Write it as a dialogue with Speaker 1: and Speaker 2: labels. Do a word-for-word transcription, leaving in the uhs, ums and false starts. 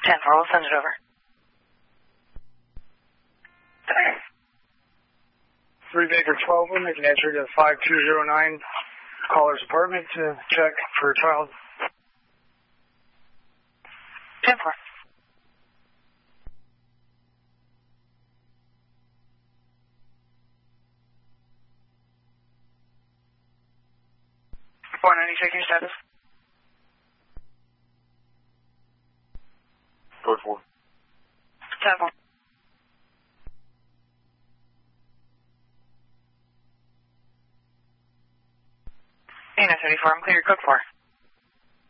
Speaker 1: ten four, we'll send it over.
Speaker 2: three Baker twelve, they can enter to five two zero nine caller's apartment to check for child.
Speaker 1: ten four. four ninety, checking your status.
Speaker 3: Code four.
Speaker 1: ten four. eight nine thirty-four, I'm clear, code four.